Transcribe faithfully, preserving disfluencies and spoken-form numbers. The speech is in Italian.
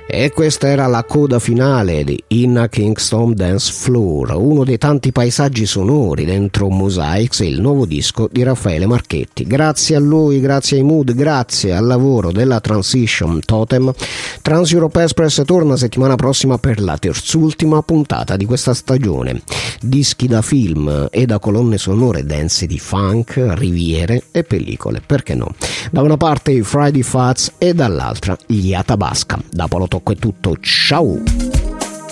E questa era la coda finale di Inna Kingston Dance Floor, uno dei tanti paesaggi sonori dentro Mosaics, il nuovo disco di Raffaele Marchetti. Grazie a lui, grazie ai Mood, grazie al lavoro della Transition Totem. Trans Europe Express torna settimana prossima per la terzultima puntata di questa stagione. Dischi da film e da colonne sonore dense di funk, riviere e pellicole, perché no? Da una parte i Friday Fats e dall'altra gli Atabasca. Da Polo Tocco è tutto, ciao!